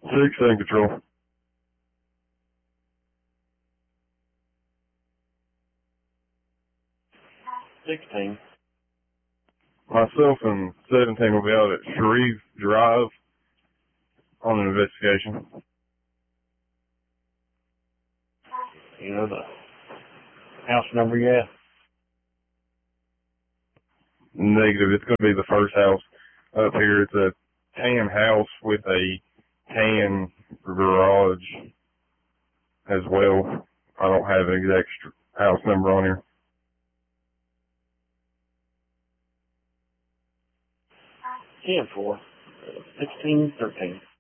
16 Control. 16. Myself and 17 will be out at Shreve Drive on an investigation. You know the house number yet? Negative. It's going to be the first house up here. It's a tan house with a tan garage as well. I don't have an exact house number on here. 10-4. 16-13.